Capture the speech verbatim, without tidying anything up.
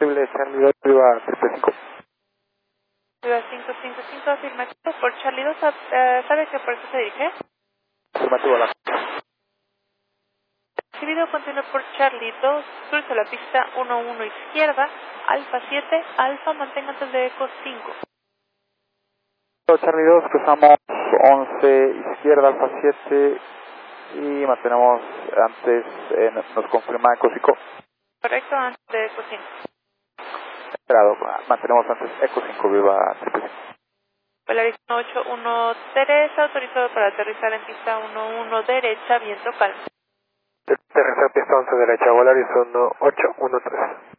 Charlie dos, viva triple cinco. Viva cinco cinco cinco, afirmativo por Charlie dos, uh, ¿sabe qué puerto se dirige? Afirmativo, la. Recibido, continúa por Charlie dos, cruza la pista uno uno izquierda, Alfa siete, Alfa mantenga antes de Eco cinco. Charlie dos, cruzamos once izquierda, Alfa siete y mantenemos antes, eh, nos confirma Eco cinco. Correcto, antes de Eco cinco. Esperado, mantenemos antes Eco cinco, viva triple cinco. Polaris ocho uno tres, autorizado para aterrizar en pista uno uno derecha, viento calmo. Aterrizar pista once derecha, Polaris uno ocho uno tres.